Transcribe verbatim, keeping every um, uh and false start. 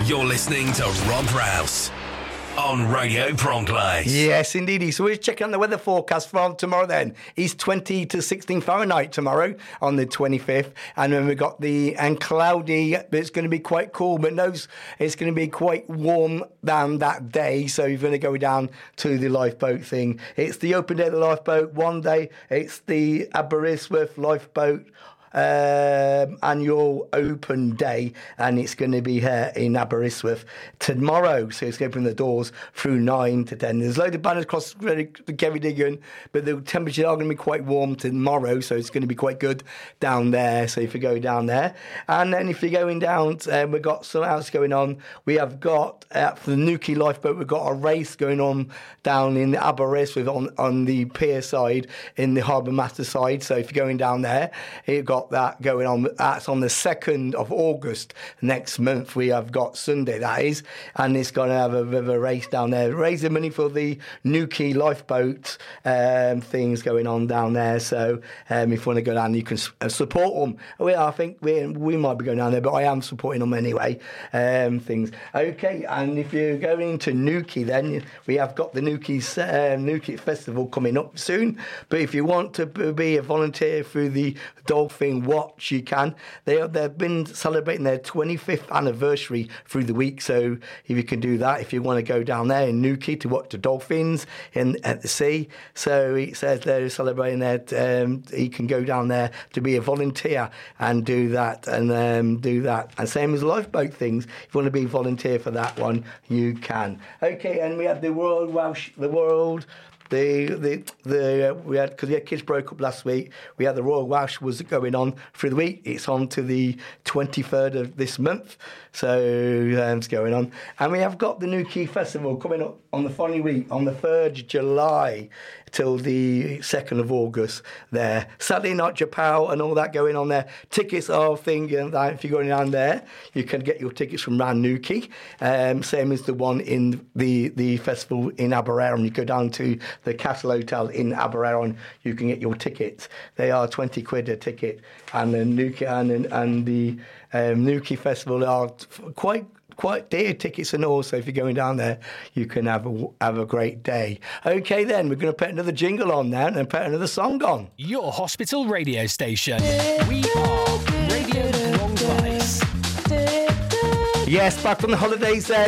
You're listening to Rob Rouse on Radio Pronklace. Yes, indeed. So we're checking on the weather forecast for tomorrow then. It's twenty to sixteen Fahrenheit tomorrow on the twenty-fifth. And then we've got the, and cloudy, but it's going to be quite cool. But no, it's going to be quite warm down that day. So you're going to go down to the lifeboat thing. It's the open day of the lifeboat. One day, it's the Aberystwyth lifeboat Um, annual open day, and it's going to be here in Aberystwyth tomorrow. So it's going to open the doors through nine to ten. There's a load of banners across Ceredigion, but the temperatures are going to be quite warm tomorrow, so it's going to be quite good down there. So if you go down there, and then if you're going down, uh, we've got something else going on. We have got uh, for the Newquay lifeboat, we've got a race going on down in Aberystwyth on on the pier side, in the Harbour Master side. So if you're going down there, you've got that going on. That's on the second of August next month. We have got Sunday, that is, and it's going to have a bit of a race down there, raising money for the Newquay lifeboat um, things going on down there. So um, if you want to go down, you can uh, support them. Well, I think we we might be going down there, but I am supporting them anyway. Um, things okay. And if you're going to Newquay, then we have got the Newquay uh, Newquay Festival coming up soon. But if you want to be a volunteer through the Dolphin Watch, you can. They are, they've been celebrating their twenty-fifth anniversary through the week, so if you can do that, if you want to go down there in Newquay to watch the dolphins in at the sea. So it says they're celebrating that um, you can go down there to be a volunteer and do that, and um, do that. And same as lifeboat things, if you want to be a volunteer for that one, you can. Okay, and we have the World Welsh, the World. The the the uh, we had because the kids broke up last week. We had the Royal Welsh was going on through the week. It's on to the twenty-third of this month, so um, it's going on. And we have got the Newquay Festival coming up on the following week, on the third of July till the second of August. There, Saturday Night Japan and all that going on there. Tickets are thing, and that if you're going down there, you can get your tickets from round Newquay. Um, same as the one in the the festival in Aberavon. You go down to the Castle Hotel in Aberavon, you can get your tickets. They are twenty quid a ticket, and the Newquay and, and the um, Newquay Festival are quite quite dear tickets, and also if you're going down there, you can have a have a great day. Okay, then we're going to put another jingle on now and put another song on. Your hospital radio station. We are Radio Pronklace. Yes, back from the holidays there.